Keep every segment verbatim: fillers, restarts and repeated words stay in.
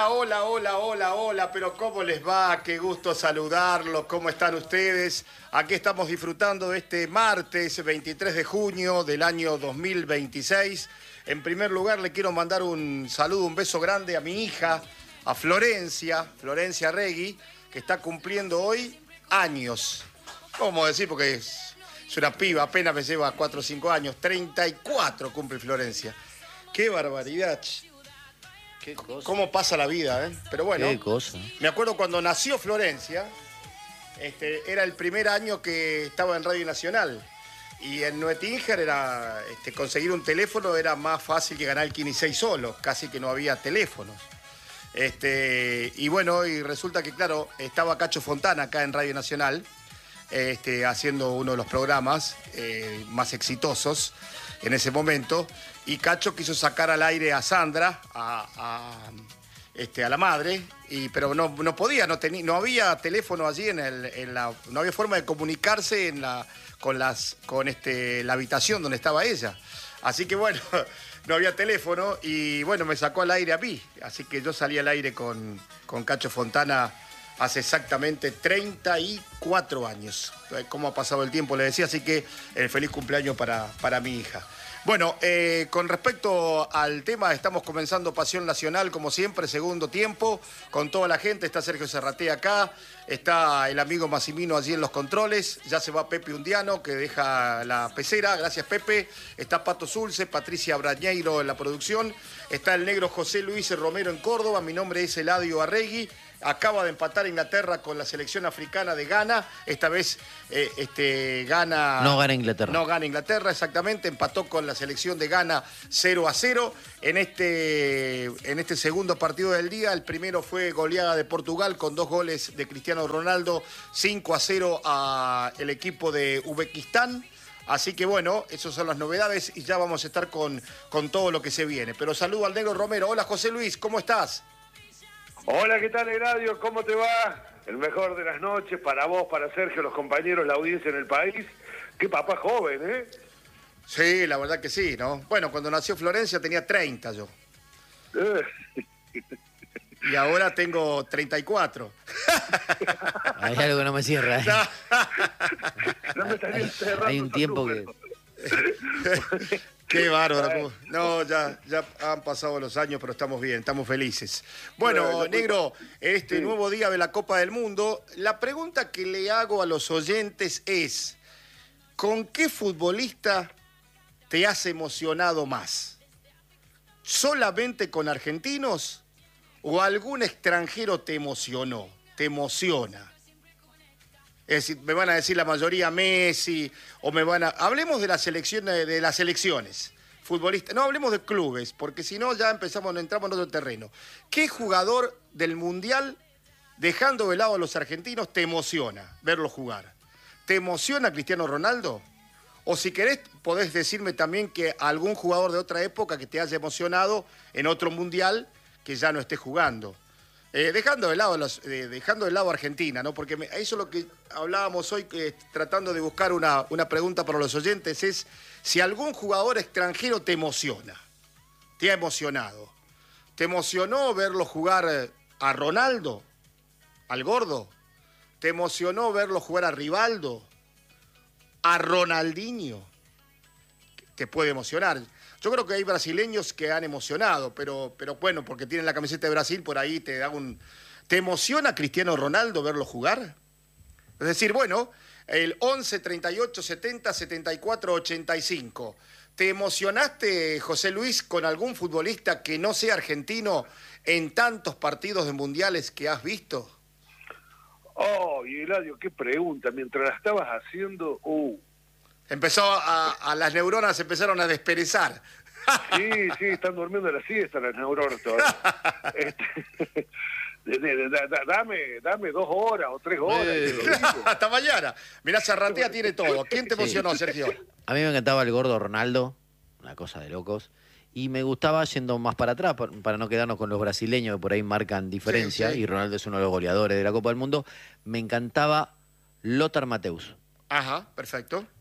Hola, hola, hola, hola, hola, pero ¿cómo les va? Qué gusto saludarlos, ¿cómo están ustedes? Aquí estamos disfrutando de este martes veintitrés de junio del año dos mil veintiséis. En primer lugar, le quiero mandar un saludo, un beso grande a mi hija, a Florencia, Florencia Regui, que está cumpliendo hoy años. ¿Cómo decir? Porque es, es una piba, apenas me lleva cuatro o cinco años, treinta y cuatro cumple Florencia. ¡Qué barbaridad! Qué cosa. ¿Cómo pasa la vida, eh? Pero bueno, Qué cosa. me acuerdo cuando nació Florencia, este, era el primer año que estaba en Radio Nacional. Y en Nuetinger era, este, conseguir un teléfono era más fácil que ganar el quince y seis solo, casi que no había teléfonos. Este, y bueno, y resulta que, claro, estaba Cacho Fontana acá en Radio Nacional, este, haciendo uno de los programas eh, más exitosos en ese momento. Y Cacho quiso sacar al aire a Sandra, a, a, este, a la madre, y, pero no, no podía, no, tenía, no había teléfono allí, en, el, en la, no había forma de comunicarse en la, con, las, con este, la habitación donde estaba ella. Así que bueno, no había teléfono y bueno, me sacó al aire a mí. Así que yo salí al aire con, con Cacho Fontana hace exactamente treinta y cuatro años. ¿Cómo ha pasado el tiempo? Le decía, así que el feliz cumpleaños para, para mi hija. Bueno, eh, con respecto al tema, estamos comenzando Pasión Nacional, como siempre, segundo tiempo, con toda la gente. Está Sergio Serraté acá, está el amigo Massimino allí en los controles, ya se va Pepe Undiano, que deja la pecera, gracias Pepe. Está Pato Zulce, Patricia Brañeiro en la producción, está el negro José Luis Romero en Córdoba, mi nombre es Eladio Arregui. Acaba de empatar Inglaterra con la selección africana de Ghana. Esta vez eh, este, Ghana... No gana Inglaterra. No gana Inglaterra, exactamente. Empató con la selección de Ghana cero a cero. En este, en este segundo partido del día, el primero fue goleada de Portugal con dos goles de Cristiano Ronaldo. cinco a cero al equipo de Uzbekistán. Así que bueno, esas son las novedades y ya vamos a estar con, con todo lo que se viene. Pero saludo al negro Romero. Hola José Luis, ¿cómo estás? Hola, ¿qué tal, Eladio? ¿Cómo te va? El mejor de las noches para vos, para Sergio, los compañeros, la audiencia en el país. Qué papá joven, ¿eh? Sí, la verdad que sí, ¿no? Bueno, cuando nació Florencia tenía treinta yo. Y ahora tengo treinta y cuatro. Hay algo que no me cierra. ¿eh? No me estaría cerrando Hay un tiempo que... Qué bárbaro. No, ya, ya han pasado los años, pero estamos bien, estamos felices. Bueno, negro, este nuevo día de la Copa del Mundo, la pregunta que le hago a los oyentes es, ¿con qué futbolista te has emocionado más? ¿Solamente con argentinos o algún extranjero te emocionó, te emociona? Es decir, me van a decir la mayoría Messi, o me van a... Hablemos de las selecciones, de las selecciones futbolistas. No hablemos de clubes, porque si no ya empezamos, entramos en otro terreno. ¿Qué jugador del Mundial, dejando de lado a los argentinos, te emociona verlo jugar? ¿Te emociona Cristiano Ronaldo? O si querés, podés decirme también que algún jugador de otra época que te haya emocionado en otro Mundial que ya no esté jugando. Eh, dejando de lado los, eh, dejando de lado Argentina, ¿no? Porque me, eso es lo que hablábamos hoy, eh, tratando de buscar una, una pregunta para los oyentes, es si algún jugador extranjero te emociona, te ha emocionado. ¿Te emocionó verlo jugar a Ronaldo, al gordo? ¿Te emocionó verlo jugar a Rivaldo, a Ronaldinho? Te puede emocionar. Yo creo que hay brasileños que han emocionado, pero, pero bueno, porque tienen la camiseta de Brasil, por ahí te da un... ¿Te emociona Cristiano Ronaldo verlo jugar? Es decir, bueno, el once, treinta y ocho, setenta, setenta y cuatro, ochenta y cinco. ¿Te emocionaste, José Luis, con algún futbolista que no sea argentino en tantos partidos de mundiales que has visto? Oh, y Eladio, qué pregunta. Mientras la estabas haciendo... Uh. Empezó a, a las neuronas empezaron a desperezar. Sí, sí, están durmiendo la siesta las neuronas todavía. Este, de, de, de, dame, dame dos horas o tres horas. Eh, hasta mañana. Mirá, Zarratea tiene todo. ¿Quién te emocionó, sí. Sergio? A mí me encantaba el gordo Ronaldo, una cosa de locos. Y me gustaba, yendo más para atrás, para no quedarnos con los brasileños que por ahí marcan diferencia, sí, sí. Y Ronaldo es uno de los goleadores de la Copa del Mundo, me encantaba Lothar Matthäus. Ajá, perfecto.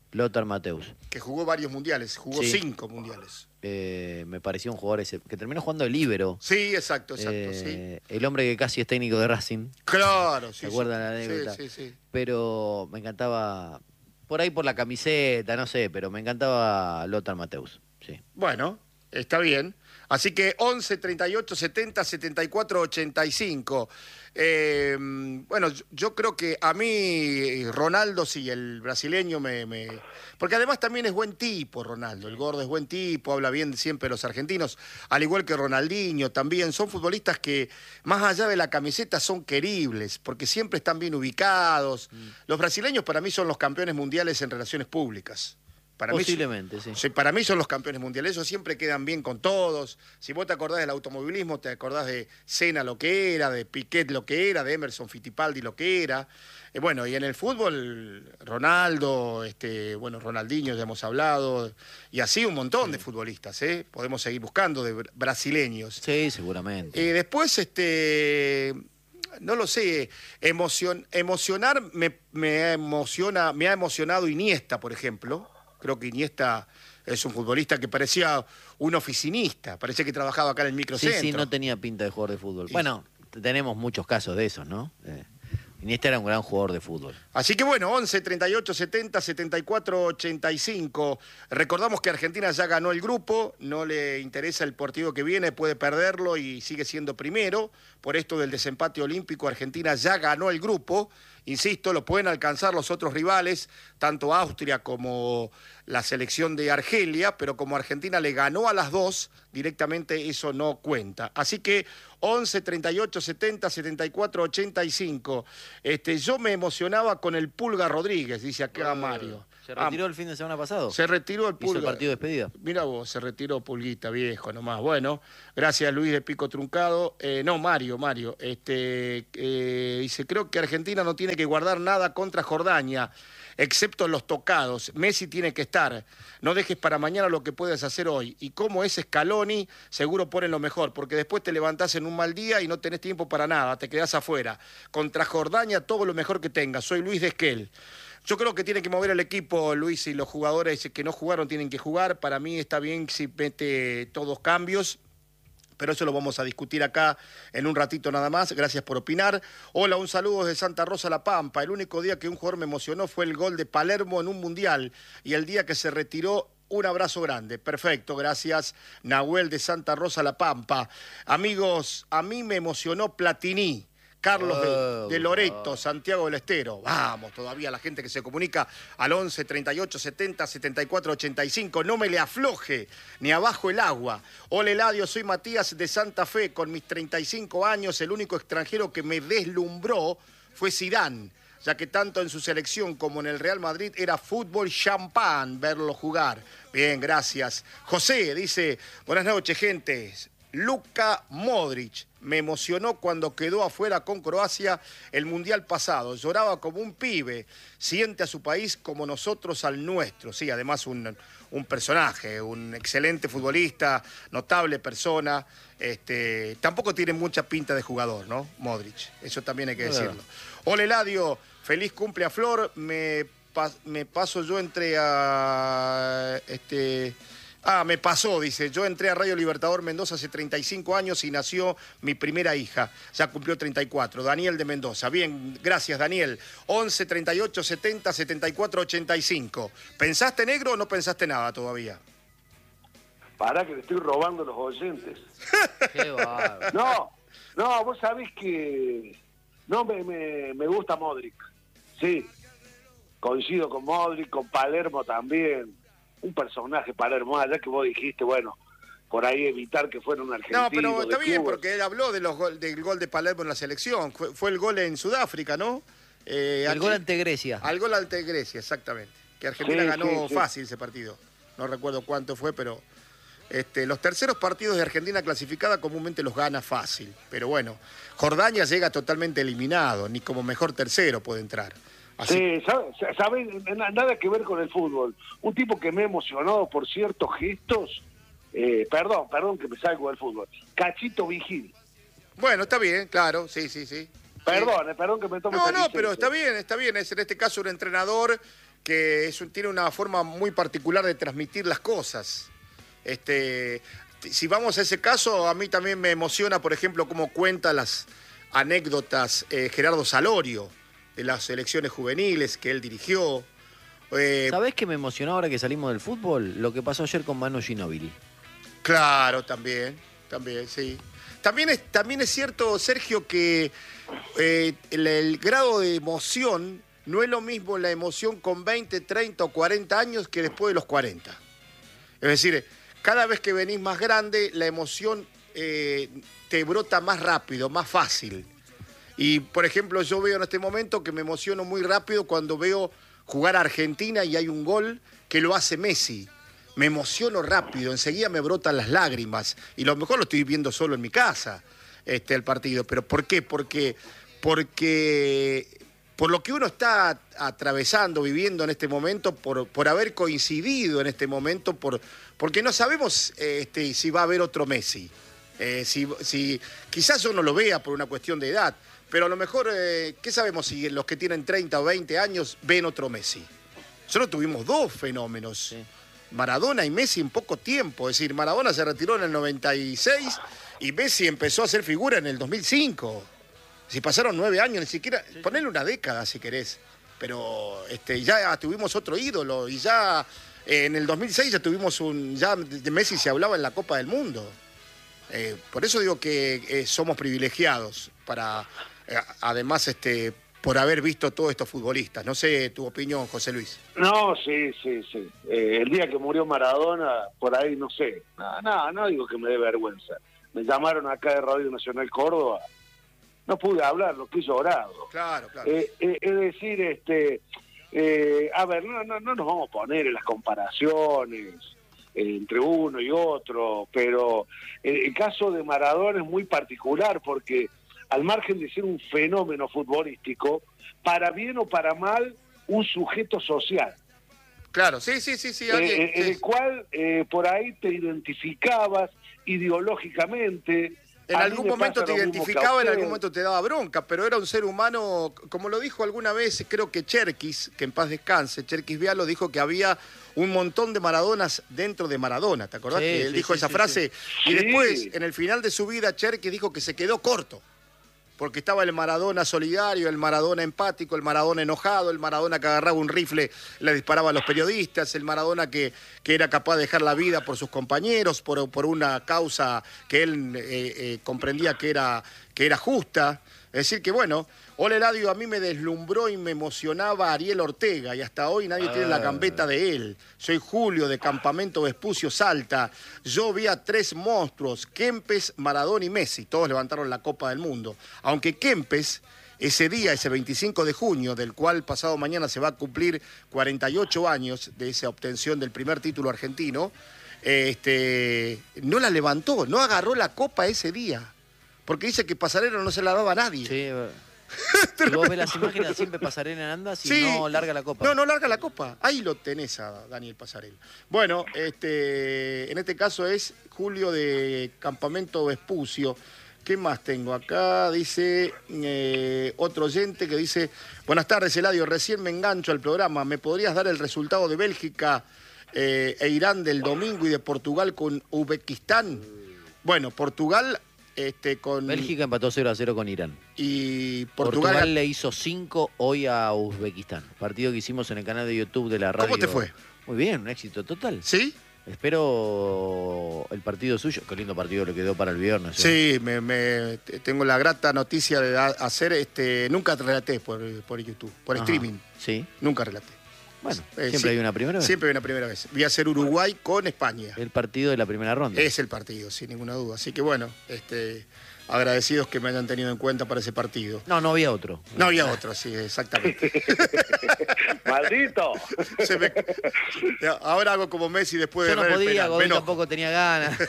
Lothar Matthäus. Que jugó varios mundiales, jugó Sí. cinco mundiales. Eh, me pareció un jugador ese, que terminó jugando de líbero. Sí, exacto, exacto, Eh, sí. El hombre que casi es técnico de Racing. Claro, sí. ¿Se acuerdan sí. la anécdota? Sí, sí, sí. Pero me encantaba, por ahí por la camiseta, no sé, pero me encantaba Lothar Matthäus. Sí. Bueno, está bien. Así que once, treinta y ocho, setenta, setenta y cuatro, ochenta y cinco. Eh, bueno, yo, yo creo que a mí Ronaldo, sí, el brasileño me, me... Porque además también es buen tipo, Ronaldo. El gordo es buen tipo, habla bien siempre de los argentinos. Al igual que Ronaldinho también. Son futbolistas que, más allá de la camiseta, son queribles, porque siempre están bien ubicados. Mm. Los brasileños para mí son los campeones mundiales en relaciones públicas. Para Posiblemente, mí, sí. sí. Para mí son los campeones mundiales, ellos siempre quedan bien con todos. Si vos te acordás del automovilismo, te acordás de Senna lo que era, de Piquet lo que era, de Emerson Fittipaldi lo que era. Eh, bueno, y en el fútbol, Ronaldo, este, bueno, Ronaldinho ya hemos hablado, y así un montón de futbolistas, ¿eh? Podemos seguir buscando de brasileños. Sí, seguramente. Y eh, después, este... no lo sé, emocion, emocionar me, me, emociona, me ha emocionado Iniesta, por ejemplo. Creo que Iniesta es un futbolista que parecía un oficinista, parecía que trabajaba acá en el microcentro. Sí, sí, no tenía pinta de jugador de fútbol. Y... Bueno, tenemos muchos casos de esos, ¿no? Eh, Iniesta era un gran jugador de fútbol. Así que bueno, once, treinta y ocho, setenta, setenta y cuatro, ochenta y cinco. Recordamos que Argentina ya ganó el grupo, no le interesa el partido que viene, puede perderlo y sigue siendo primero. Por esto del desempate olímpico, Argentina ya ganó el grupo. Insisto, lo pueden alcanzar los otros rivales, tanto Austria como la selección de Argelia, pero como Argentina le ganó a las dos, directamente eso no cuenta. Así que once, treinta y ocho, setenta, setenta y cuatro, ochenta y cinco. Este, yo me emocionaba con el Pulga Rodríguez, dice acá Mario. ¿Se retiró ah, el fin de semana pasado? Se retiró el Pulga. ¿Hizo el partido de despedida? Mira vos, se retiró Pulguita, viejo nomás. Bueno, gracias Luis de Pico Truncado. Eh, no, Mario, Mario. Este, eh, dice, creo que Argentina no tiene que guardar nada contra Jordania, excepto los tocados. Messi tiene que estar. No dejes para mañana lo que puedes hacer hoy. Y como es Scaloni, seguro ponen lo mejor, porque después te levantás en un mal día y no tenés tiempo para nada, te quedás afuera. Contra Jordania, todo lo mejor que tengas. Soy Luis de Esquel. Yo creo que tiene que mover el equipo, Luis, y los jugadores que no jugaron tienen que jugar. Para mí está bien si mete todos cambios, pero eso lo vamos a discutir acá en un ratito nada más. Gracias por opinar. Hola, un saludo desde Santa Rosa La Pampa. El único día que un jugador me emocionó fue el gol de Palermo en un mundial y el día que se retiró. Un abrazo grande. Perfecto, gracias. Nahuel de Santa Rosa La Pampa. Amigos, a mí me emocionó Platini. Carlos de, de Loreto, Santiago del Estero. Vamos, todavía la gente que se comunica al once, treinta y ocho, setenta, setenta y cuatro, ochenta y cinco. No me le afloje ni abajo el agua. Hola Eladio, soy Matías de Santa Fe. Con mis treinta y cinco años, el único extranjero que me deslumbró fue Zidane, ya que tanto en su selección como en el Real Madrid era fútbol champán verlo jugar. Bien, gracias. José dice, buenas noches, gente. Luka Modric me emocionó cuando quedó afuera con Croacia el Mundial pasado. Lloraba como un pibe. Siente a su país como nosotros al nuestro. Sí, además un, un personaje, un excelente futbolista, notable persona. Este, tampoco tiene mucha pinta de jugador, ¿no? Modric. Eso también hay que decirlo. Hola, Eladio. Feliz cumple a Flor. Me, pa, me paso yo entre a... Este... Ah, me pasó, dice. Yo entré a Radio Libertador Mendoza hace treinta y cinco años y nació mi primera hija. Ya cumplió treinta y cuatro. Daniel de Mendoza. Bien, gracias, Daniel. once, treinta y ocho, setenta, setenta y cuatro, ochenta y cinco. ¿Pensaste, negro, o no pensaste nada todavía? Pará que le estoy robando los oyentes. Qué bárbaro. No, no, vos sabés que no me, me, me gusta Modric. Sí, coincido con Modric, con Palermo también. Un personaje Palermo, allá que vos dijiste, bueno, por ahí evitar que fuera un argentino. No, pero está bien, clubes. porque él habló de los gol, del gol de Palermo en la selección. Fue, fue el gol en Sudáfrica, ¿no? Eh, el aquí, gol ante Grecia. Al gol ante Grecia, exactamente. Que Argentina sí, ganó sí, sí. fácil ese partido. No recuerdo cuánto fue, pero este, los terceros partidos de Argentina clasificada comúnmente los gana fácil. Pero bueno, Jordania llega totalmente eliminado, ni como mejor tercero puede entrar. Así. Sí, ¿sabes? Nada que ver con el fútbol. Un tipo que me emocionó por ciertos gestos, eh, perdón, perdón que me salgo del fútbol. Cachito Vigil. Bueno, está bien, claro, sí, sí, sí. Perdón, sí. eh, perdón que me tome No, esa no, licencia. Pero está bien, está bien. Es en este caso un entrenador que es un- tiene una forma muy particular de transmitir las cosas. Este, si vamos a ese caso, a mí también me emociona, por ejemplo, cómo cuenta las anécdotas eh, Gerardo Salorio de las selecciones juveniles que él dirigió. Eh, ¿Sabés qué me emocionó ahora que salimos del fútbol? Lo que pasó ayer con Manu Ginóbili. Claro, también, también, sí. También es, también es cierto, Sergio, que eh, el, el grado de emoción no es lo mismo la emoción con veinte, treinta o cuarenta años que después de los cuarenta. Es decir, cada vez que venís más grande, la emoción eh, te brota más rápido, más fácil. Y, por ejemplo, yo veo en este momento que me emociono muy rápido cuando veo jugar a Argentina y hay un gol que lo hace Messi. Me emociono rápido, enseguida me brotan las lágrimas. Y lo mejor lo estoy viendo solo en mi casa, este, el partido. ¿Pero por qué? Porque, porque por lo que uno está atravesando, viviendo en este momento, por, por haber coincidido en este momento, por, porque no sabemos este, si va a haber otro Messi. Eh, si, si, quizás yo no lo vea por una cuestión de edad, pero a lo mejor, eh, ¿qué sabemos si los que tienen treinta o veinte años ven otro Messi? Solo tuvimos dos fenómenos. Sí. Maradona y Messi en poco tiempo. Es decir, Maradona se retiró en el noventa y seis y Messi empezó a hacer figura en el dos mil cinco. Si pasaron nueve años, ni siquiera, sí, ponele una década si querés. Pero este, ya tuvimos otro ídolo y ya eh, en el dos mil seis ya tuvimos un, ya de Messi se hablaba en la Copa del Mundo. Eh, por eso digo que eh, somos privilegiados para, eh, además, este, por haber visto todos estos futbolistas. No sé tu opinión, José Luis. No, sí, sí, sí. Eh, el día que murió Maradona, por ahí, no sé. No, no, no digo que me dé vergüenza. Me llamaron acá de Radio Nacional Córdoba. No pude hablar, lo que he llorado. Claro, claro. Eh, eh, es decir, este, eh, a ver, no, no, no nos vamos a poner en las comparaciones eh, entre uno y otro, pero el, el caso de Maradona es muy particular porque al margen de ser un fenómeno futbolístico, para bien o para mal, un sujeto social. Claro, sí, sí, sí, sí. Eh, Alguien, en sí. el cual eh, por ahí te identificabas ideológicamente. En A mí algún me momento pasa te lo mismo que a identificaba, en usted. algún momento te daba bronca, pero era un ser humano, como lo dijo alguna vez, creo que Cherkis, que en paz descanse, Cherkis Vialo dijo que había un montón de Maradonas dentro de Maradona, ¿te acordás? Sí, que él sí, dijo sí, esa sí, frase, sí. y después, Sí. en el final de su vida, Cherkis dijo que se quedó corto, porque estaba el Maradona solidario, el Maradona empático, el Maradona enojado, el Maradona que agarraba un rifle, le disparaba a los periodistas, el Maradona que, que era capaz de dejar la vida por sus compañeros, por, por una causa que él eh, eh, comprendía que era, que era justa. Es decir que, bueno, Ole Eladio a mí me deslumbró y me emocionaba Ariel Ortega, y hasta hoy nadie tiene la gambeta de él. Soy Julio, de Campamento Vespucio, Salta. Yo vi a tres monstruos, Kempes, Maradona y Messi. Todos levantaron la Copa del Mundo. Aunque Kempes, ese día, ese veinticinco de junio, del cual pasado mañana se va a cumplir cuarenta y ocho años de esa obtención del primer título argentino, este, no la levantó, no agarró la Copa ese día. Porque dice que Pasarela no se la daba a nadie. Sí, eh. Si vos ves las imágenes, siempre Pasarela anda si Sí. no larga la copa. No, no larga la copa. Ahí lo tenés a Daniel Pasarela. Bueno, este, en este caso es Julio de Campamento Vespucio. ¿Qué más tengo acá? Dice eh, otro oyente que dice: buenas tardes, Eladio, recién me engancho al programa. ¿Me podrías dar el resultado de Bélgica eh, e Irán del domingo y de Portugal con Uzbekistán? Bueno, Portugal... Este, con Bélgica empató cero a cero con Irán. Y Portugal, Portugal le hizo cinco hoy a Uzbekistán. Partido que hicimos en el canal de YouTube de la radio. ¿Cómo te fue? Muy bien, un éxito total. ¿Sí? Espero el partido suyo. Qué lindo partido le quedó para el viernes. Sí, me, me- tengo la grata noticia de da- hacer, este, nunca relaté por, por YouTube, por Ajá. streaming, Sí. nunca relaté. Bueno, Eh, siempre sí, hay una primera vez. Siempre hay una primera vez. Voy a hacer Uruguay con España. El partido de la primera ronda. Es el partido, sin ninguna duda. Así que bueno, este, agradecidos que me hayan tenido en cuenta para ese partido. No, no había otro. No había otro, sí, exactamente. ¡Maldito! Se me- ahora hago como Messi después Yo de no errar el podía, penal. Me Godoy enojo. tampoco tenía ganas.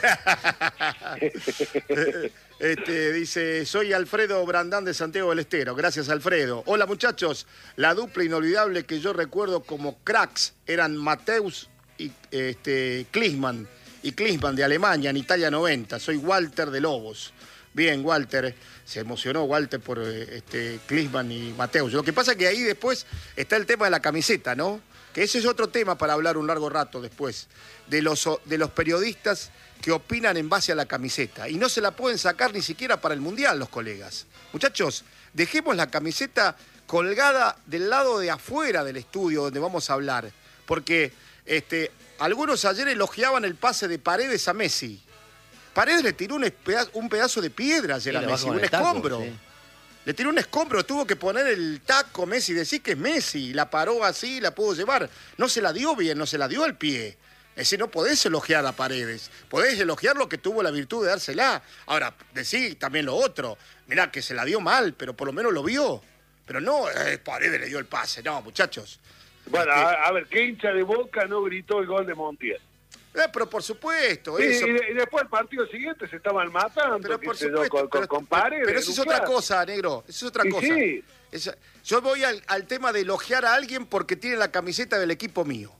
Este, dice, soy Alfredo Brandán de Santiago del Estero. Gracias, Alfredo. Hola, muchachos. La dupla inolvidable que yo recuerdo como cracks eran Mateus y este, Klinsmann. Y Klinsmann de Alemania en Italia noventa. Soy Walter de Lobos. Bien, Walter. Se emocionó Walter por eh, este, Klinsmann y Mateus. Lo que pasa es que ahí después está el tema de la camiseta, ¿no? que ese es otro tema para hablar un largo rato después, de los, de los periodistas que opinan en base a la camiseta. Y no se la pueden sacar ni siquiera para el Mundial los colegas. Muchachos, dejemos la camiseta colgada del lado de afuera del estudio donde vamos a hablar. Porque este, algunos ayer elogiaban el pase de Paredes a Messi. Paredes le tiró un pedazo, un pedazo de piedra ayer Sí, a le Messi, bajó un con el taco, escombro. sí. Le tiró un escombro, tuvo que poner el taco Messi, decir que es Messi. La paró así, la pudo llevar. No se la dio bien, no se la dio al pie. Es decir, no podés elogiar a Paredes. Podés elogiar lo que tuvo la virtud de dársela. Ahora, decir también lo otro. Mirá, que se la dio mal, pero por lo menos lo vio. Pero no, eh, Paredes le dio el pase. No, muchachos. Bueno, Este, a, a ver, ¿qué hincha de Boca no gritó el gol de Montiel? eh, pero por supuesto, Sí, eso. y, de- y después el partido siguiente se estaban matando, Pero qué por sé yo, supuesto, con, con, pero, con Paredes. pero eso es un otra clásico. cosa, negro. Eso es otra Y cosa. sí. Esa- yo voy al, al tema de elogiar a alguien porque tiene la camiseta del equipo mío.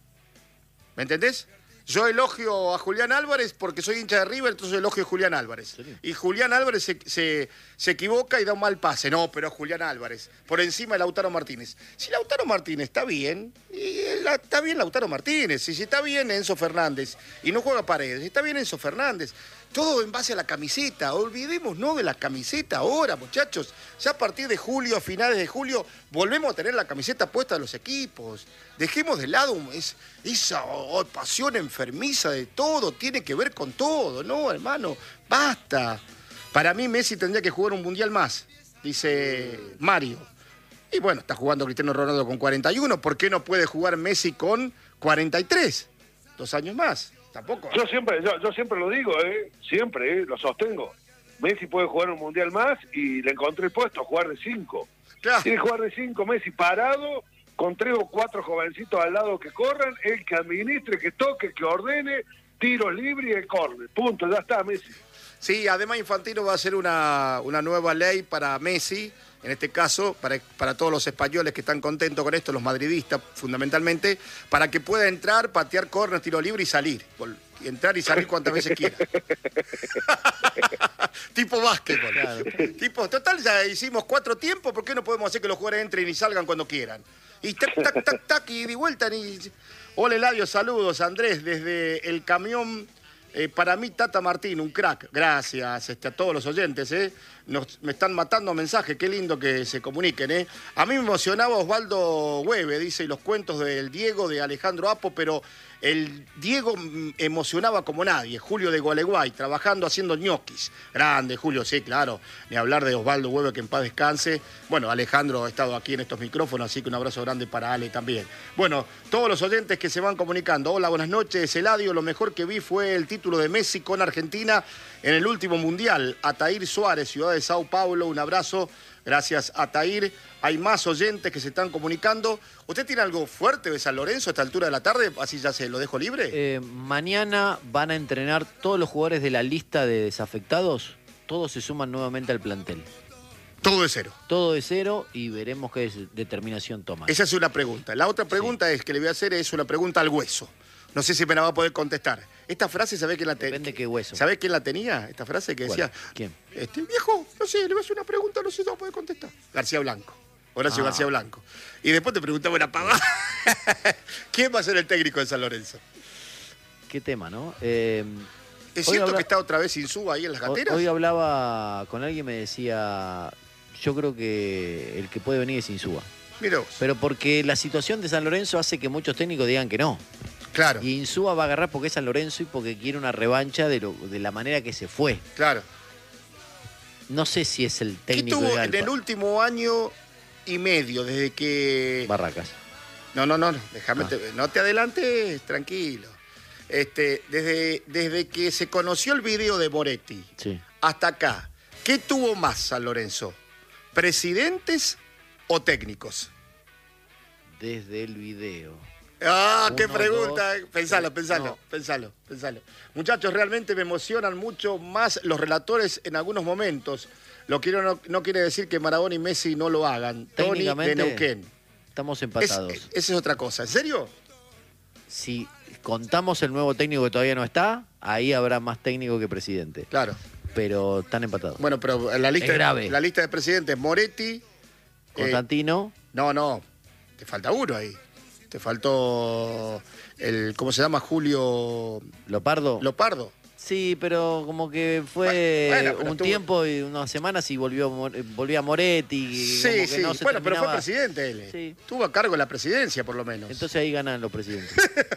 ¿Me entendés? Yo elogio a Julián Álvarez porque soy hincha de River, entonces elogio a Julián Álvarez. serio? Y Julián Álvarez se, se, se equivoca y da un mal pase. No, pero Julián Álvarez, por encima de Lautaro Martínez. Si Lautaro Martínez está bien, y la- está bien Lautaro Martínez. Y si está bien Enzo Fernández y no juega Paredes, está bien Enzo Fernández. Todo en base a la camiseta. Olvidemos no de la camiseta ahora, muchachos. Ya a partir de julio, a finales de julio, volvemos a tener la camiseta puesta de los equipos. Dejemos de lado es- esa oh, pasión enfermiza de todo. Tiene que ver con todo, ¿no, hermano? Basta. Para mí Messi tendría que jugar un mundial más, dice Mario. Y bueno, está jugando Cristiano Ronaldo con cuarenta y uno. ¿Por qué no puede jugar Messi con cuarenta y tres? Dos años más. Tampoco. Yo siempre, yo, yo siempre lo digo, ¿eh? Siempre, ¿eh? Lo sostengo. Messi puede jugar un mundial más y le encontré el puesto a jugar de cinco. Claro. Tiene que jugar de cinco, Messi parado, con tres o cuatro jovencitos al lado que corran, él que administre, que toque, que ordene, tiros libres y el córner. Punto, ya está Messi. Sí, además Infantino va a hacer una, una nueva ley para Messi, en este caso, para, para todos los españoles que están contentos con esto, los madridistas fundamentalmente, para que pueda entrar, patear córner, tiro libre y salir. Vol- y entrar y salir cuantas veces quiera. Tipo básquetbol. Claro. Tipo, total, ya hicimos cuatro tiempos, ¿por qué no podemos hacer que los jugadores entren y salgan cuando quieran? Y tac, tac, tac, tac, y de vuelta. Y... Hola, Eladio, saludos, Andrés, desde el camión. Eh, para mí, Tata Martín, un crack. Gracias este, a todos los oyentes. Eh. Nos, me están matando mensajes. Qué lindo que se comuniquen. Eh. A mí me emocionaba Osvaldo Hueve, dice, y los cuentos del Diego, de Alejandro Apo, pero el Diego mm, emocionaba como nadie. Julio de Gualeguay, trabajando haciendo ñoquis. Grande, Julio, sí, claro. Ni hablar de Osvaldo Hueve, que en paz descanse. Bueno, Alejandro ha estado aquí en estos micrófonos, así que un abrazo grande para Ale también. Bueno, todos los oyentes que se van comunicando. Hola, buenas noches, Eladio. Lo mejor que vi fue el título de Messi con Argentina en el último Mundial. Ataír Suárez, ciudad de Sao Paulo, un abrazo. Gracias, Ataír. Hay más oyentes que se están comunicando. ¿Usted tiene algo fuerte de San Lorenzo a esta altura de la tarde? Así ya se lo dejo libre. Eh, mañana van a entrenar todos los jugadores de la lista de desafectados. Todos se suman nuevamente al plantel. Todo de cero. Todo de cero y veremos qué des- determinación toman. Esa es una pregunta. La otra pregunta es que le voy a hacer es una pregunta al hueso. No sé si me la va a poder contestar. Esta frase, ¿sabés quién la tenía? Depende qué hueso. ¿Sabés quién la tenía? Esta frase que ¿Cuál? decía... ¿Quién? Este viejo, no sé, le voy a hacer una pregunta, no sé si va a poder contestar. García Blanco. Horacio Ah. García Blanco. Y después te preguntaba una pavada. ¿Quién va a ser el técnico de San Lorenzo? ¿Qué tema, no? Eh, ¿Es hoy cierto habla- que está otra vez Insúa ahí en las Hoy, gateras? hoy hablaba con alguien y me decía, yo creo que el que puede venir es Insúa. Mirá vos. Pero porque la situación de San Lorenzo hace que muchos técnicos digan que no. Claro, Y Insúa va a agarrar porque es San Lorenzo y porque quiere una revancha de, lo- de la manera que se fue. claro. No sé si es el ¿Qué técnico tuvo ideal en el para- último año y medio, desde que... Barracas. No, no, no, no, déjame, Ah. te- no te adelantes, tranquilo. Este, desde, desde que se conoció el video de Moretti Sí. hasta acá, ¿qué tuvo más San Lorenzo? ¿Presidentes o técnicos? Desde el video. Ah, qué Uno, pregunta. dos, pensalo, tres, pensalo, no. pensalo, pensalo. Muchachos, realmente me emocionan mucho más los relatores en algunos momentos. Lo quiero no, no quiere decir que Maradona y Messi no lo hagan. Tony de Técnicamente, Neuquén. Estamos Es- empatados. esa es otra cosa. ¿En serio? Si contamos el nuevo técnico que todavía no está, ahí habrá más técnico que presidente. Claro. Pero están empatados. Bueno, pero en la lista, Es grave. la lista de presidentes, Moretti. eh, Constantino, no, no. Te falta uno ahí. Te faltó el, ¿cómo se llama? Julio ¿Lopardo? Lopardo. Sí, pero como que fue bueno, pero un tuvo... tiempo y unas semanas y volvió, volvió a Moretti. Sí, como que sí. no se bueno, terminaba... pero fue presidente él. Sí. Tuvo a cargo la presidencia, por lo menos. Entonces ahí ganan los presidentes.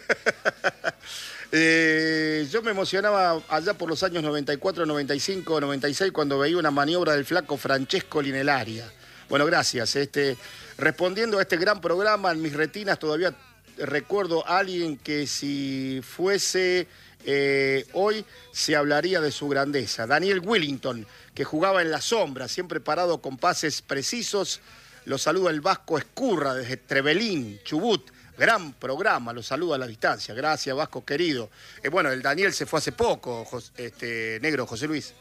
eh, yo me emocionaba allá por los años noventa y cuatro, noventa y cinco, noventa y seis cuando veía una maniobra del flaco Francescoli en el área. Bueno, gracias. Este, respondiendo a este gran programa, en mis retinas todavía recuerdo a alguien que si fuese... Eh, hoy se hablaría de su grandeza. Daniel Wellington, que jugaba en la sombra, siempre parado con pases precisos. Lo saluda el Vasco Escurra desde Trevelín, Chubut. Gran programa, lo saluda a la distancia. Gracias, Vasco querido. Eh, bueno, el Daniel se fue hace poco, Jos- este, negro José Luis.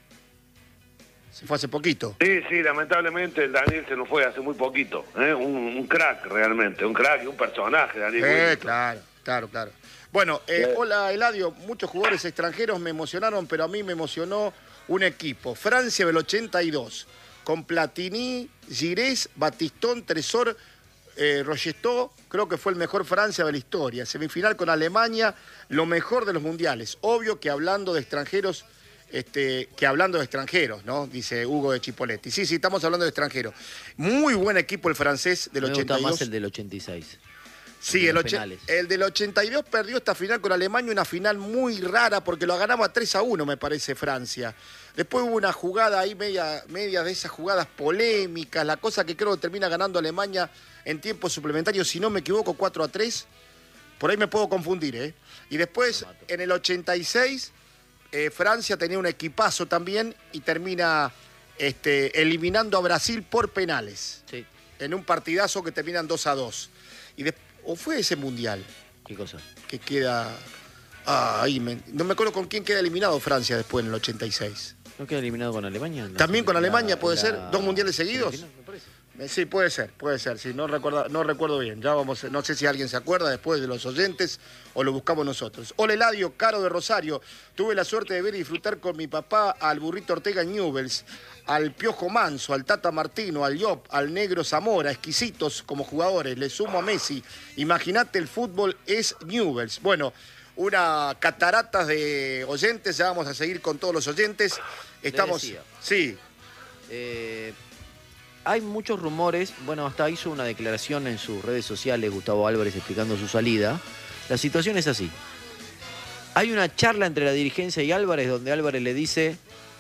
Se fue hace poquito. Sí, sí, lamentablemente el Daniel se nos fue hace muy poquito. ¿eh? Un, un crack realmente, un crack y un personaje, Daniel. Eh, Wellington. claro, claro, claro. Bueno, eh, hola Eladio, muchos jugadores extranjeros me emocionaron, pero a mí me emocionó un equipo. Francia del ochenta y dos, con Platini, Girés, Batistón, Tresor, eh, Rogetó, creo que fue el mejor Francia de la historia. Semifinal con Alemania, lo mejor de los mundiales. Obvio que hablando de extranjeros, este, que hablando de extranjeros, ¿no? Dice Hugo de Chipoletti. Sí, sí, estamos hablando de extranjeros. Muy buen equipo el francés del Me ochenta y dos. gusta más el del ochenta y seis. Sí, el, oche- el del ochenta y dos perdió esta final con Alemania, una final muy rara porque lo ganaba tres a uno, me parece, Francia. Después hubo una jugada ahí, media, media de esas jugadas polémicas, la cosa que creo que termina ganando Alemania en tiempo suplementario, si no me equivoco, cuatro a tres. Por ahí me puedo confundir, ¿eh? Y después, en el ochenta y seis, eh, Francia tenía un equipazo también y termina este, eliminando a Brasil por penales. Sí. En un partidazo que terminan dos a dos. Y después... ¿O fue ese mundial? ¿Qué cosa? Que queda... Ah, ahí me... No me acuerdo con quién queda eliminado Francia después en el ochenta y seis. ¿No queda eliminado con Alemania? No, ¿También con la- Alemania puede la- ser? ¿Dos mundiales seguidos? semifinal, me parece. Eh, Sí, puede ser, puede ser. Sí, no, recuerda, no recuerdo bien. Ya vamos, no sé si alguien se acuerda después de los oyentes o lo buscamos nosotros. Hola Eladio, Caro de Rosario. Tuve la suerte de ver y disfrutar con mi papá al Burrito Ortega en Newell's, al Piojo Manso, al Tata Martino, al Llop, al Negro Zamora, exquisitos como jugadores. Le sumo a Messi. Imagínate, el fútbol es Newell's. Bueno, una catarata de oyentes. Ya vamos a seguir con todos los oyentes. Estamos... decía. Sí. Eh, hay muchos rumores, bueno, hasta hizo una declaración en sus redes sociales Gustavo Álvarez explicando su salida. La situación es así. Hay una charla entre la dirigencia y Álvarez donde Álvarez le dice: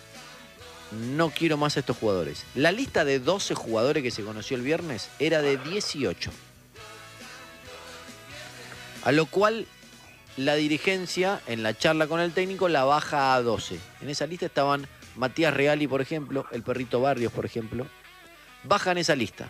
no quiero más a estos jugadores. La lista de doce jugadores que se conoció el viernes era de dieciocho. A lo cual la dirigencia, en la charla con el técnico, la baja a doce. En esa lista estaban Matías Reali, por ejemplo, el Perrito Barrios, por ejemplo. Bajan esa lista.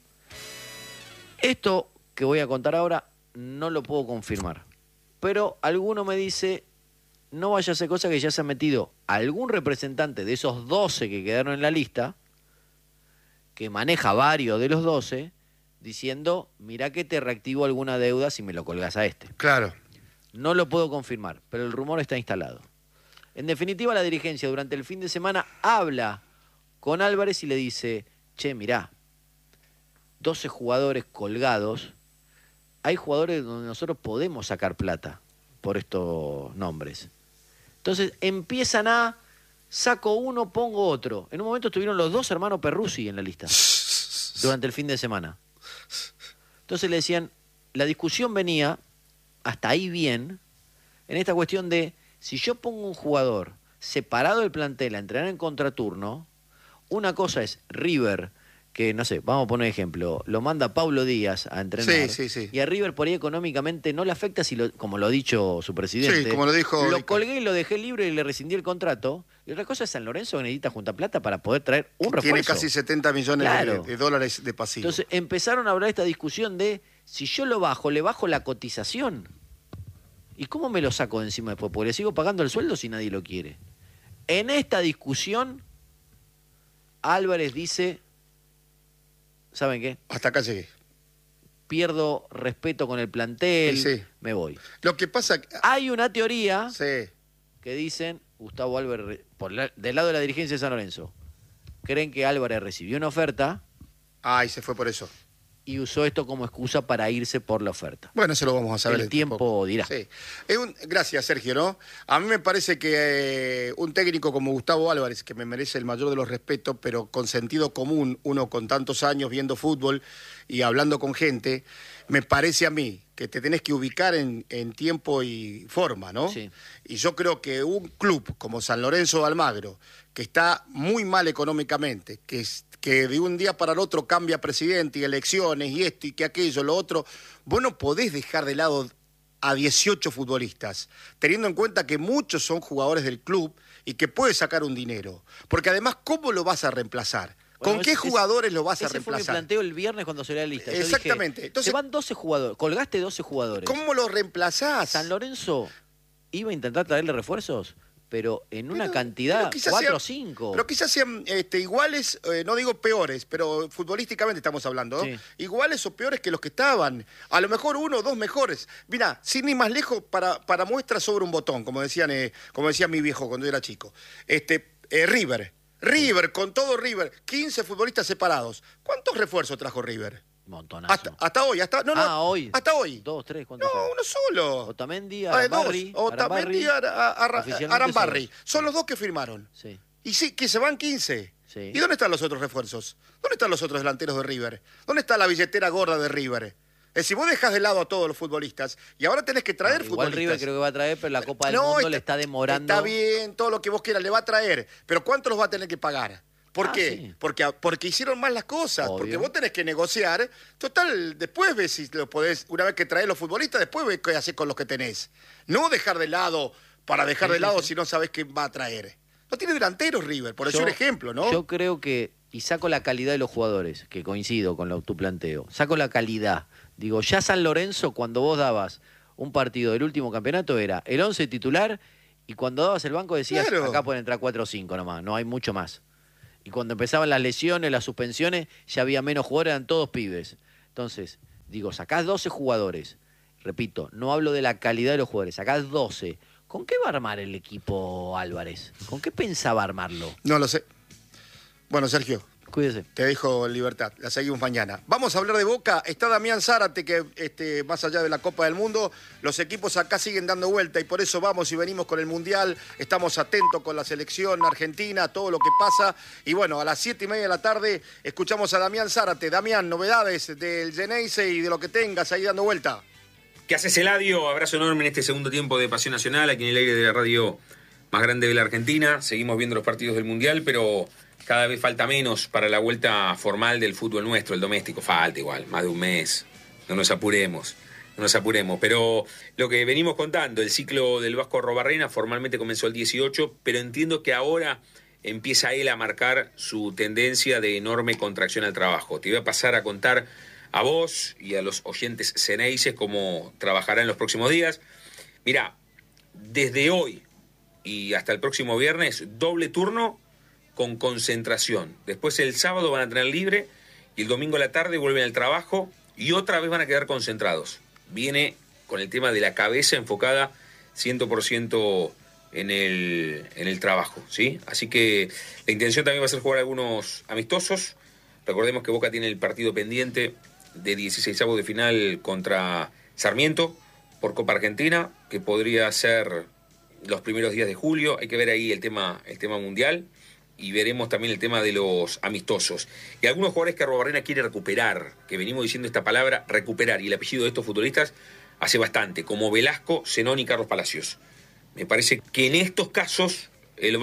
Esto que voy a contar ahora no lo puedo confirmar. Pero alguno me dice, no vaya a hacer cosa que ya se ha metido algún representante de esos doce que quedaron en la lista, que maneja varios de los doce, diciendo, mirá que te reactivo alguna deuda si me lo colgás a este. Claro. No lo puedo confirmar, pero el rumor está instalado. En definitiva, la dirigencia durante el fin de semana habla con Álvarez y le dice, che, mirá, doce jugadores colgados, hay jugadores donde nosotros podemos sacar plata por estos nombres. Entonces empiezan a, saco uno, pongo otro. En un momento estuvieron los dos hermanos Perruzzi en la lista, durante el fin de semana. Entonces le decían, la discusión venía, hasta ahí bien, en esta cuestión de, si yo pongo un jugador separado del plantel a entrenar en contraturno, una cosa es River, que no sé, vamos a poner ejemplo, lo manda Pablo Díaz a entrenar, Sí, sí, sí. y a River por ahí económicamente no le afecta, si lo, como lo ha dicho su presidente. Sí, como lo dijo Lo Rico. colgué y lo dejé libre y le rescindí el contrato. Y otra cosa es San Lorenzo, que necesita juntar plata para poder traer un refuerzo. Tiene casi setenta millones Claro. de, de dólares de pasivo. Entonces empezaron a hablar esta discusión de, si yo lo bajo, le bajo la cotización. ¿Y cómo me lo saco de encima después? Porque le sigo pagando el sueldo si nadie lo quiere. En esta discusión, Álvarez dice, ¿saben qué? Hasta acá llegué. Pierdo respeto con el plantel, Sí, sí. me voy. Lo que pasa... Hay una teoría Sí. que dicen, Gustavo Álvarez, por la- del lado de la dirigencia de San Lorenzo, creen que Álvarez recibió una oferta Ay, se fue por eso. y usó esto como excusa para irse por la oferta. Bueno, eso lo vamos a saber. El tiempo dirá. Sí. Es un, gracias, Sergio, ¿no? A mí me parece que eh, un técnico como Gustavo Álvarez, que me merece el mayor de los respetos, pero con sentido común, uno con tantos años viendo fútbol y hablando con gente, me parece a mí que te tenés que ubicar en, en tiempo y forma, ¿no? Sí. Y yo creo que un club como San Lorenzo de Almagro, que está muy mal económicamente, que, es, que de un día para el otro cambia presidente y elecciones y esto y que aquello, lo otro, vos no podés dejar de lado a dieciocho futbolistas, teniendo en cuenta que muchos son jugadores del club y que puede sacar un dinero. Porque además, ¿cómo lo vas a reemplazar? Bueno, ¿Con qué es, jugadores lo vas a ese reemplazar? Ese fue mi planteo el viernes cuando salió la lista. Yo Exactamente. Dije, Entonces, se van doce jugadores, colgaste doce jugadores. ¿Cómo lo reemplazás? San Lorenzo iba a intentar traerle refuerzos, pero en una Pero- cantidad, pero quizás cuatro sean- o cinco. Pero quizás sean este, iguales, eh, no digo peores, pero futbolísticamente estamos hablando, ¿no? Sí. Iguales o peores que los que estaban. A lo mejor uno o dos mejores. Mira, sin ir más lejos, para, para muestra sobre un botón, como decían, eh, como decía mi viejo cuando yo era chico. Este, eh, River. River, con todo River, quince futbolistas separados. ¿Cuántos refuerzos trajo River? Montonazo. Hasta, hasta hoy, hasta no, no, Ah, hoy. hasta hoy. Dos, tres, ¿cuántos No, fueron? uno solo. Otamendi, Ah, dos. Arambarri. Otamendi, Arambarri. Ara- Ara- Oficialmente Arambarri. son dos. Son los dos que firmaron. Sí. Y sí, que se van quince. Sí. ¿Y dónde están los otros refuerzos? ¿Dónde están los otros delanteros de River? ¿Dónde está la billetera gorda de River? Es decir, vos dejás de lado a todos los futbolistas y ahora tenés que traer No, igual futbolistas. River creo que va a traer, pero la Copa del No, Mundo está- le está demorando. Está bien, todo lo que vos quieras le va a traer. Pero ¿cuánto los va a tener que pagar? ¿Por Ah, qué? sí. Porque, porque hicieron mal las cosas. Obvio. Porque vos tenés que negociar. Total, después ves si lo podés, una vez que traes los futbolistas, después ves qué haces con los que tenés. No dejar de lado para dejar Sí, de sí, lado sí. si no sabés qué va a traer. No tiene delanteros River, por eso Yo- un ejemplo, ¿no? Yo creo que, y saco la calidad de los jugadores, que coincido con lo, tu planteo, saco la calidad. Digo, ya San Lorenzo, cuando vos dabas un partido del último campeonato, era el once titular, y cuando dabas el banco decías, Claro. acá pueden entrar cuatro o cinco nomás, no hay mucho más. Y cuando empezaban las lesiones, las suspensiones, ya había menos jugadores, eran todos pibes. Entonces, digo, sacás doce jugadores, repito, no hablo de la calidad de los jugadores, sacás doce. ¿Con qué va a armar el equipo Álvarez? ¿Con qué pensaba armarlo? No lo sé. Bueno, Sergio, Cuídese. te dejo en libertad. La seguimos mañana. Vamos a hablar de Boca. Está Damián Zárate, que este, más allá de la Copa del Mundo, los equipos acá siguen dando vuelta y por eso vamos y venimos con el Mundial. Estamos atentos con la selección argentina, todo lo que pasa. Y bueno, a las siete y media de la tarde escuchamos a Damián Zárate. Damián, novedades del Geneise y de lo que tengas ahí dando vuelta. ¿Qué haces, Eladio? Abrazo enorme en este segundo tiempo de Pasión Nacional, aquí en el aire de la radio más grande de la Argentina. Seguimos viendo los partidos del Mundial, pero cada vez falta menos para la vuelta formal del fútbol nuestro, el doméstico. Falta igual, más de un mes. No nos apuremos, no nos apuremos. Pero lo que venimos contando, el ciclo del Vasco Arrobarrena formalmente comenzó el dieciocho, pero entiendo que ahora empieza él a marcar su tendencia de enorme contracción al trabajo. Te voy a pasar a contar a vos y a los oyentes ceneices cómo trabajará en los próximos días. Mirá, desde hoy y hasta el próximo viernes, doble turno con concentración. Después el sábado van a tener libre y el domingo a la tarde vuelven al trabajo y otra vez van a quedar concentrados. Viene con el tema de la cabeza enfocada cien por ciento en el, en el trabajo, ¿sí? Así que la intención también va a ser jugar algunos amistosos. Recordemos que Boca tiene el partido pendiente de dieciseisavos de final contra Sarmiento por Copa Argentina, que podría ser los primeros días de julio. Hay que ver ahí el tema, el tema mundial y veremos también el tema de los amistosos. Y algunos jugadores que Arrobarrena quiere recuperar, que venimos diciendo esta palabra, recuperar, y el apellido de estos futbolistas hace bastante, como Velasco, Zenón y Carlos Palacios. Me parece que en estos casos el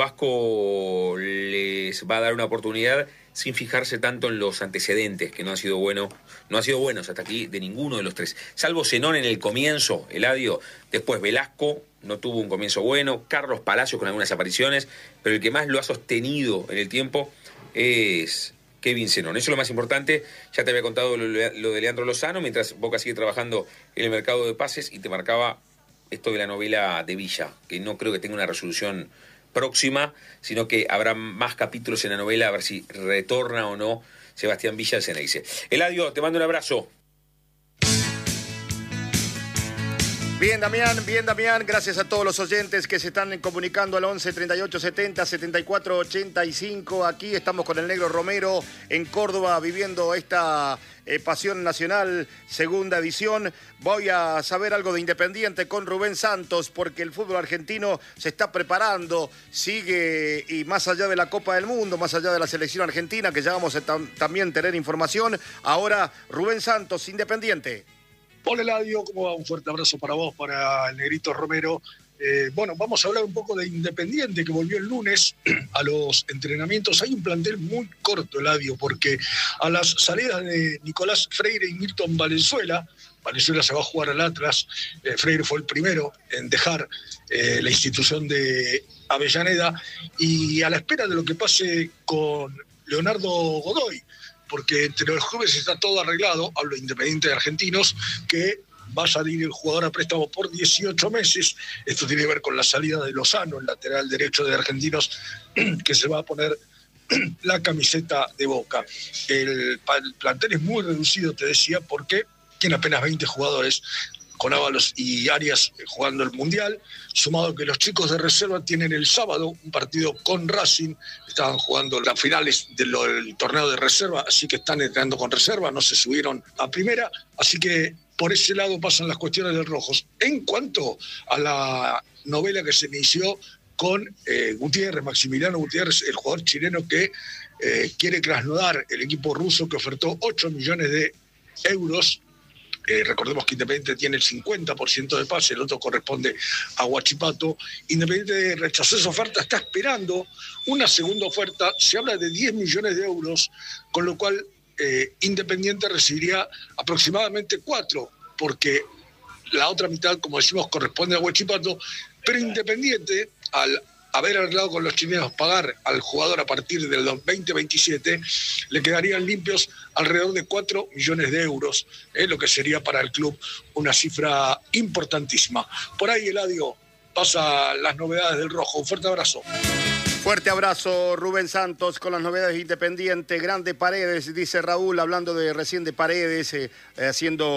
Vasco les va a dar una oportunidad sin fijarse tanto en los antecedentes, que no han sido bueno, no han sido buenos hasta aquí de ninguno de los tres. Salvo Zenón en el comienzo, Eladio, después Velasco no tuvo un comienzo bueno, Carlos Palacios con algunas apariciones, pero el que más lo ha sostenido en el tiempo es Kevin Zenón. Eso es lo más importante. Ya te había contado lo, lo de Leandro Lozano, mientras Boca sigue trabajando en el mercado de pases, y te marcaba esto de la novela de Villa, que no creo que tenga una resolución próxima, sino que habrá más capítulos en la novela a ver si retorna o no Sebastián Villa al Ceneice. Eladio, te mando un abrazo. Bien, Damián, bien, Damián. Gracias a todos los oyentes que se están comunicando al once, treinta y ocho, setenta, setenta y cuatro, ochenta y cinco. Aquí estamos con el Negro Romero en Córdoba viviendo esta eh, Pasión Nacional, segunda edición. Voy a saber algo de Independiente con Rubén Santos porque el fútbol argentino se está preparando, sigue y más allá de la Copa del Mundo, más allá de la selección argentina, que ya vamos a tam- también tener información. Ahora, Rubén Santos, Independiente. Hola Eladio, ¿cómo va? Un fuerte abrazo para vos, para el Negrito Romero. Eh, bueno, vamos a hablar un poco de Independiente, que volvió el lunes a los entrenamientos. Hay un plantel muy corto, Eladio, porque a las salidas de Nicolás Freire y Milton Valenzuela, Valenzuela se va a jugar al Atlas, eh, Freire fue el primero en dejar eh, la institución de Avellaneda, y a la espera de lo que pase con Leonardo Godoy, porque entre los clubes está todo arreglado, hablo de Independiente de Argentinos, que va a salir el jugador a préstamo por dieciocho meses. Esto tiene que ver con la salida de Lozano, el lateral derecho de Argentinos, que se va a poner la camiseta de Boca. El, el plantel es muy reducido, te decía, porque tiene apenas veinte jugadores, con Ábalos y Arias jugando el Mundial, sumado que los chicos de reserva tienen el sábado un partido con Racing, estaban jugando las finales del, del torneo de reserva, así que están entrenando con reserva, no se subieron a primera, así que por ese lado pasan las cuestiones del Rojos. En cuanto a la novela que se inició con eh, Gutiérrez, Maximiliano Gutiérrez, el jugador chileno que eh, quiere Krasnodar, el equipo ruso que ofertó ocho millones de euros. Eh, recordemos que Independiente tiene el cincuenta por ciento de pase, el otro corresponde a Huachipato. Independiente rechazó esa oferta, está esperando una segunda oferta, se habla de diez millones de euros, con lo cual eh, Independiente recibiría aproximadamente cuatro, porque la otra mitad, como decimos, corresponde a Huachipato, pero Independiente, al haber arreglado con los chilenos pagar al jugador a partir del veinte veintisiete, le quedarían limpios alrededor de cuatro millones de euros, eh, lo que sería para el club una cifra importantísima. Por ahí, Eladio, pasa las novedades del Rojo. Un fuerte abrazo. Fuerte abrazo, Rubén Santos, con las novedades de Independiente. Grande Paredes, dice Raúl, hablando de recién de Paredes, eh, haciendo